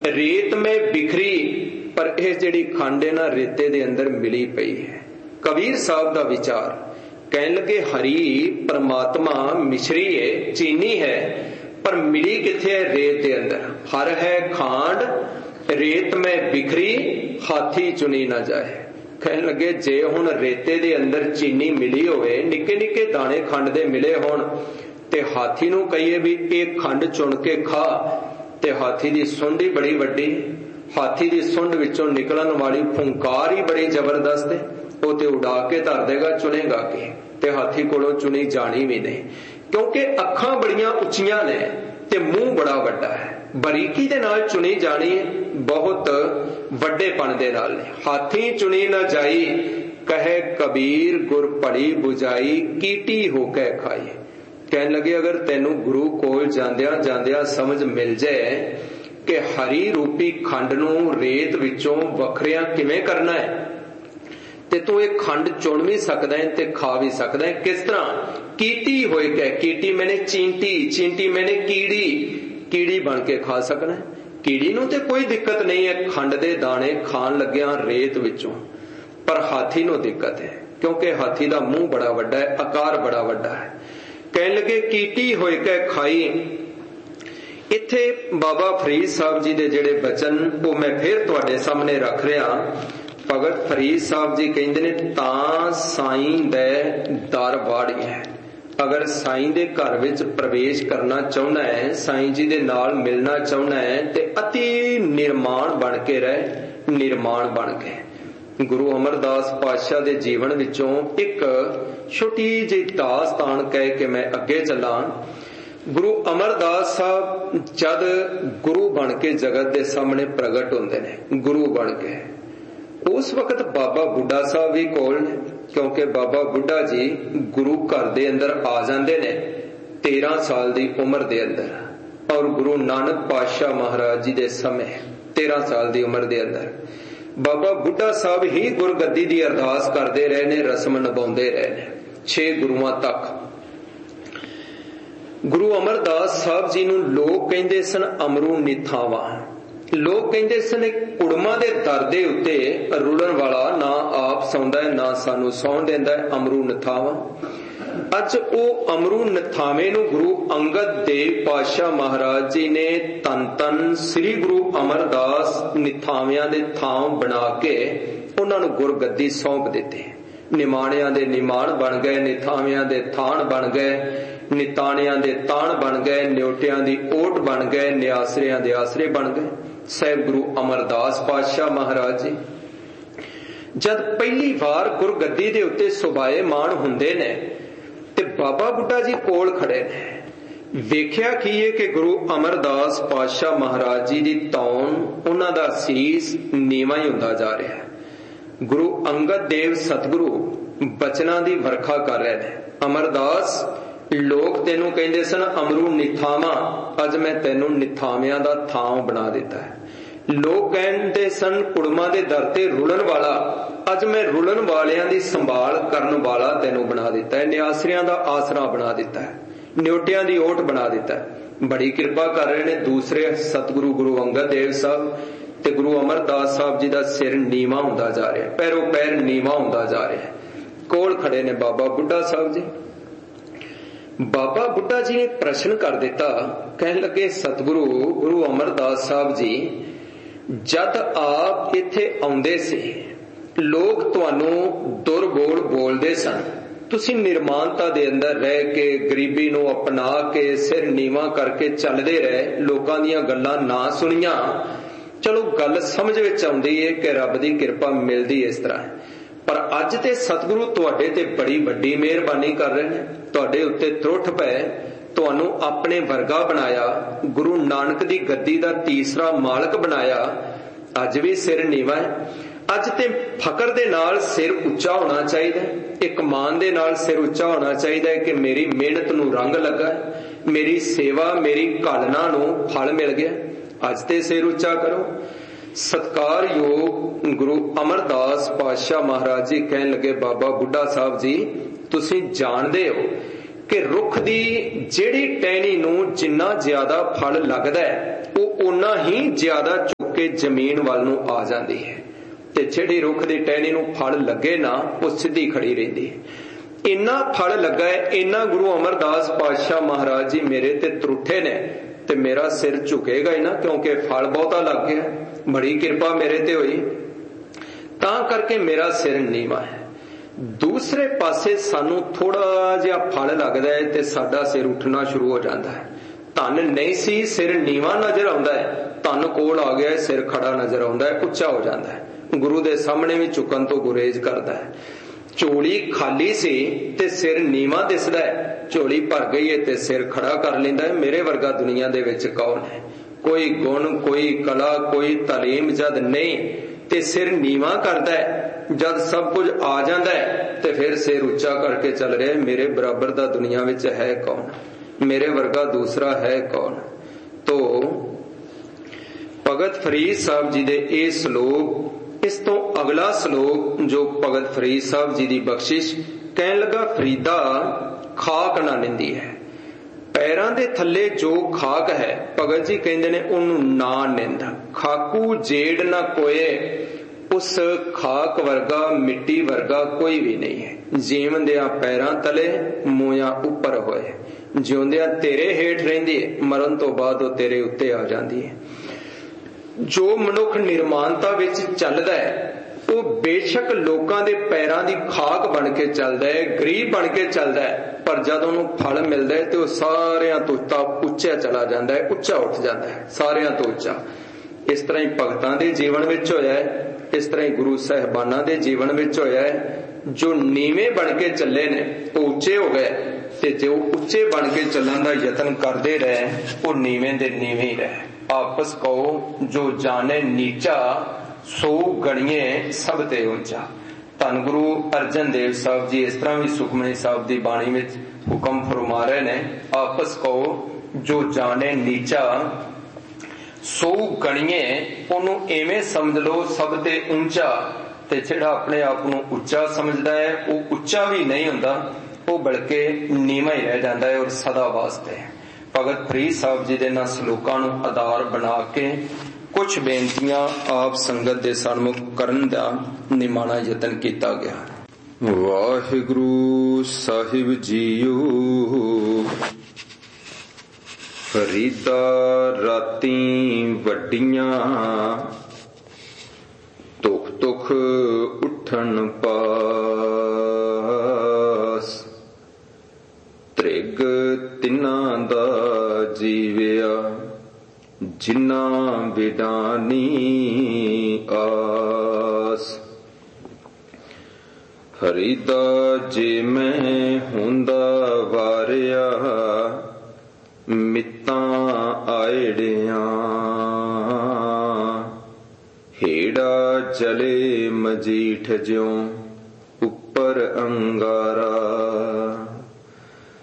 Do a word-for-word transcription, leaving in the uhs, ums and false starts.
रेत में बिखरी, पर यह जिहड़ी खंड है ना रेते दे अंदर मिली पई है। कबीर साहब का विचार कहन लगे हरी परमात्मा मिश्री है, चीनी है, पर मिली किथे है? रेत के अंदर। हर है खांड रेत में बिखरी, हाथी चुनी ना जाए। कहन लगे जे हुण रेते दे अंदर चीनी मिली होवे, निक्के निक्के दाने खंड दे मिले होण, ते हाथी नूं कहिए भी एक खंड चुन के खा, ते हाथी दी सुंड ही बड़ी वड्डी, हाथी दी सुंड विचों निकलन वाली फुंकार ही बड़ी जबरदस्त है। वो ते उड़ा के धर देगा, चुनेगा के, ते हाथी कोलों चुनी जानी भी नहीं, क्योंकि अखां बड़ियां उच्चियां ने ते मुंह बड़ा वड्डा है। बरीकी दे नाल चुनी जानी बहुत वड्डेपन दे नाल। हाथी चुनी ना जाई, कहे कबीर गुर पड़ी बुझाई, कीटी होके खाई। कहन लगे अगर तेनू गुरु कोल जांदियां जांदियां समझ मिल जाए कि हरी रूपी खंड नूं रेत विचों वखरिया किवें करना है, ते तू एक खंड चुन भी सकदा है ते खा भी सकदा है। किस तरह? कीटी होए के, कीटी मैंने चींटी, चींटी मैंने कीड़ी, कीड़ी बन के खा सकना है। कीड़ी नूं ते कोई दिक्कत नहीं है खंड दे दाने खान लग्या रेत विचों, पर हाथी नूं दिक्कत है, क्योंकि हाथी दा मुंह बड़ा वड्डा है, आकार बड़ा वड्डा है। कहन लगे कीटी होए के खाई। इत्थे बाबा फरीद साहब जी दे जेड़े बचन वो मैं फिर तुहाडे सामने रख रहा। भगत फरीद साहब जी कहंदे ने तां साईं दे दर वाड़ी है। अगर साईं दे घर विच प्रवेश करना चाहना है, साईं जी दे नाल मिलना चाहना है, ते अति निर्माण बन के रह, निर्माण बन के। गुरु अमरदास पातशाह दे जीवन विचों एक छोटी जी दास्तान कह के मैं अगे चला। गुरु अमरदास साहब जद गुरु बन के जगत दे सामने प्रगट होंदे ने, गुरु बन के, उस वक्त बाबा बुढ़ा साहब भी कोल ने, क्योंकि बाबा बुढ़ा जी गुरु घर दे अंदर आ जांदे ने तेरह साल दी उम्र दे अंदर, और गुरु नानक पातशाह महाराज जी दे समय तेरह साल दी उम्र दे अंदर बाबा बुढ़ा साहब ही गुरगद्दी दी अरदास करते रहे ने, रस्म निभाते रहे ने छे गुरुआं तक। गुरु अमरदास साहब जी नूं लोग कहंदे सन अमरू निथावा। लोग कहंदे सन कुड़मा दे दर दे उत्ते रुलन वाला, ना आप सौंदा है ना सानू सौण देंदा है, अमरू निथावा। अज ओ अमरू निथावे नूं गुरु अंगद देव पातशाह महाराज जी ने तन तन श्री गुरु अमरदास निथावियां दे थां बना के उन्हां नूं गुरगद्दी सौंप दित्ती। निमाणियां दे निमाण बन गए, निथावियां दे थाण बन गए, निताणियां दे ताण बन गए, न्योटियां दी ओट बन गए, न्यासरियां दे आसरे बन गए। साहिब गुरु अमरदास पातशाह महाराज जी जद पहली बार गुरगद्दी दे उत्ते सुभाए मान हुंदे ने ते बाबा बुढ़ा जी कोल खड़े ने। वेख्या की है कि गुरु अमरदास पातशाह महाराज जी दी तौन, उन्हां दा सीस नीवां ही हुंदा जा रहा है। गुरु अंगद देव सतगुरु बचनां दी वरखा कर रहे ने। अमरदास लोग तेनू कहंदे सन अमरू निथावा, अज मैं तेनू निथावियां दा थां बना दिता है। लोग कहंदे सन कुड़मा दे दर ते रुलन वाला, अज मैं रुलन वालियां दी संभाल करन वाला तेनू बना दिता है। न्यासरियां दा आसरा बना दिता है, न्योटियां दी ओट बना दिता है। बड़ी कृपा कर रहे ने दूसरे सतगुरु गुरु अंगद देव साहब ते गुरु अमरदास साहब जी दा सिर नीवा हुंदा जा रहा है, पैरों पैर नीवा हुंदा जा रहा है। कोल खड़े ने बाबा बुढ़ा साहब जी। बाबा बुढ़ा जी ने प्रश्न कर दिता, कहन लगे सतगुरु गुरु अमरदास साहब जी, जद आप इत्थे आउंदे सी लोग तुहानू दुर बोल बोलदे सन, तुसी निर्माणता दे अंदर रह के गरीबी नू अपना के सिर नीवा करके चलदे रहे, लोकां दीयां गल्लां ना सुनियां। चलो गल समझ विच आउंदी है कि रब दी कृपा मिलदी इस तरह, पर अज ते सतगुरु तुहाडे ते बड़ी वड्डी मेहरबानी कर रहे ने, तुहाडे उत्ते त्रुठ पै, तुहानू अपने वर्गा बनाया, गुरु नानक दी गद्दी दा तीसरा मालक बनाया। अज भी सिर नीवा है। अज ते फकर दे नाल सिर उच्चा होना चाहिए, एक मान दे नाल सिर उच्चा होना चाहिए कि मेरी मेहनत नू रंग लगा, मेरी सेवा मेरी घालना नू फल मिल गया। अज ते सिर उच्चा करो। सत्कार योग गुरु अमरदास पातशाह महाराज जी कहन लगे, बाबा बुढ़ा साहब जी तुसी जानदे हो कि रुख दी जेड़ी टहनी नू जिन्ना ज्यादा फल लगदा है वो उन्ना ही ज्यादा के जमीन वाल नूं आ जाती है ते जिहड़ी रुख की टहनी नूं फल लगे ना वो सीधी खड़ी रहिंदी है। इन्ना फल लगा है, इन्ना गुरु अमरदास पातशाह महाराज जी मेरे ते त्रुठे ने ते मेरा सिर झुकेगा ही ना, क्योंकि फल बहुता लग गया, बड़ी कृपा मेरे ते हुई, तां करके मेरा सिर नीवा है। दूसरे पासे सानू थोड़ा जिहा फल लगदा है ते साडा सिर उठना शुरू हो जाता है। धन नहीं सी, सिर नीवा नजर आउंदा है, धन कोल आ गया, सिर खड़ा नजर आउंदा है, उच्चा हो जाता है, गुरु दे सामने भी झुकन तो गुरेज करता है। झोली खाली सी ते सिर नीवा दिसदा है, झोली भर गई है ते सिर खड़ा कर लैंदा है। मेरे वर्गा दुनिया दे विच कौन है? कोई गुण, कोई कला, कोई तालीम जद नहीं ते सिर नीवा करदा है, जद सब कुछ आ जाता है ते फिर सिर उच्चा करके चल रहा है। मेरे बराबर दा दुनिया विच है कौन? मेरे वर्गा दूसरा है कौन? तो भगत फरीद साहब जी दे ये श्लोक, इस तो अगला श्लोक जो भगत फरीद साहब जी की बख्शिश, कहन लगा फरीदा खाक ना निंदी है, पैरां दे थल्ले जो खाक है भगत जी कहंदे ने उन्हों ना निंद। खाकू जेड़ ना कोए, उस खाक वर्गा मिट्टी वर्गा कोई भी नहीं है। जीवंदिया पैरां तले मूया उपर होए, जिउंदिया तेरे हेठ रहिंदी है, मरण तो बाद वो तेरे उत्ते आ जाती है। जो मनुख निर्माणता विच चलदा है वो बेशक लोकां दे पैरां दी खाक बन के चलदा है, गरीब बन के चलदा है, पर जद उन्होंने फल मिलता है तो वह सारियां तो उच्चा चला जाता है, उच्चा उठ जाता है, सारियां तो उच्चा। इस तरह ही भगतां दे जीवन विच होया है, इस तरह ही गुरु साहिबानां दे जीवन विच होया है। जो नीवे बन के चले ने वो उच्चे हो गए, ते जो उच्चे बन के चलण दा यतन करते रहे वो नीवे दे नीवे ही रहे। आपस कहो जो जाने नीचा सो गणिए सब ते ऊंचा। धन गुरु अर्जन देव साहब जी इस तरह भी सुखमनी साहब की बाणी में हुक्म फरमा रहे ने, आपस कहो जो जाने नीचा सो गणिए, ओनू एवें समझ लो सब ते ऊंचा। ते जिहड़ा अपने आप नू उच्चा समझदा है वो उच्चा भी नहीं हुंदा, वो बल्कि नीवा ही रह जाता है और सदा वास्ते। भगत फरीद साहब जी दे ना सलोकां नू आधार बना के कुछ बेनतियां आप संगत दे सन्मुख करन दा निमाणा यतन किया गया। वाहिगुरु साहिब जीओ, फरीदा राती वड्डियां, दुख दुख उठन पास, त्रिग तिना दा जीविया, जिन्ना बिडानी आस। फरीदा जे मैं हुंदा वारिया, मित्तां आएड़ियां, हेड़ा चले मजीठ ज्यों उपर अंगारा।